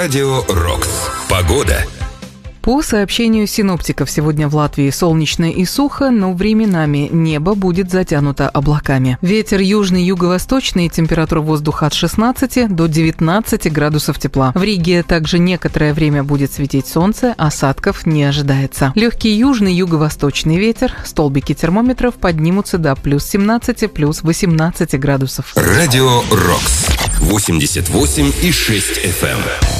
Радио «Рокс». Погода. По сообщению синоптиков, сегодня в Латвии солнечно и сухо, но временами небо будет затянуто облаками. Ветер южный, юго-восточный, температура воздуха от 16 до 19 градусов тепла. В Риге также некоторое время будет светить солнце, осадков не ожидается. Легкий южный, юго-восточный ветер, столбики термометров поднимутся до плюс 17, плюс 18 градусов. Радио «Рокс». 88,6 FM.